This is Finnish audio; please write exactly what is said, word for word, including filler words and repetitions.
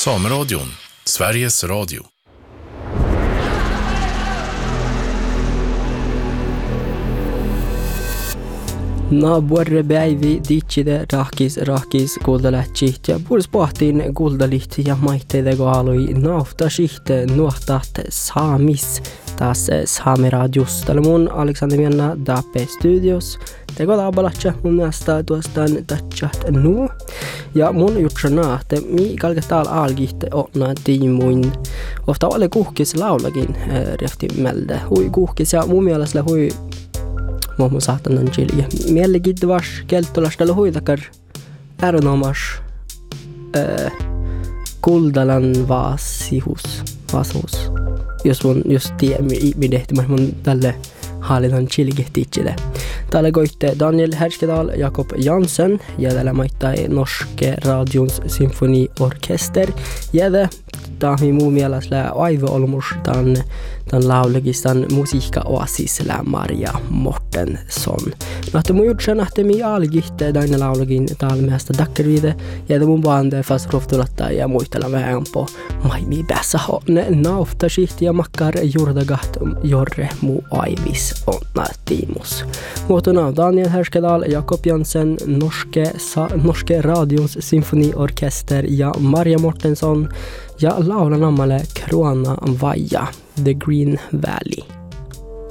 Sameradion, Sveriges Radio. No, vuorre päivi diitside rahkis rahkis kuuldalähtsit ja puolis pohtiin kuuldalihti ja maitteide kohalui naufta sihte nuohtat saamis taas Saameradius. Tällä mun Aleksander Mianna Dape Studios. Teko taapalatsa mun mielestä tuostaan tatchat nu. Ja mun jutsana, että mi kalketaan algihte onna tiimuin. Ofta ole kuhkis laulakin rehti melde. Hui kuhkis ja mun mielestä hui Muun saatan chili. Mielenkiintois kelttolastalla huitakar erinomas äh, kuldalan vaasihus. Vaasuus. Jos mun just tie mi tehti mun tälle haalitan chili-kehtiitsille. Täällä koitte Daniel Herskedal, Jakob Jansen ja täällä maittai Norske Radions Symfoniorkester. Ja tämä on mun mielestä aivo-olmus tämän, tämän laulukistan musiikka-oasisellä Maria Mortensson. Nähtä mun jutsen, että mi algihte tämän laulukin täällä mielestä dakkerviide. Ja mun bande fast roftulata ja muistella vähän på maimi päässä ne nauftasihti ja makkar jordagat jorre mu aivis onna tiimus. Muotona Daniel Herskedal, Jakob Jansen, Norske, Sa, Norske Radions Symfoniorkester ja Maria Mortensson ja laulanammalle Kroana Vaja, The Green Valley.